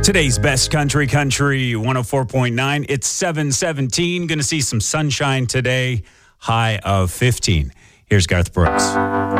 Today's best country 104.9. It's 7:17. Going to see some sunshine today, high of 15. Here's Garth Brooks.